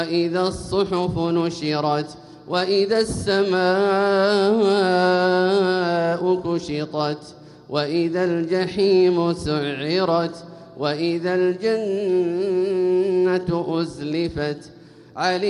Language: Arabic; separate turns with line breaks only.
وإذا الصحف نشرت وإذا السماء كشطت وإذا الجحيم سعرت وإذا الجنة أزلفت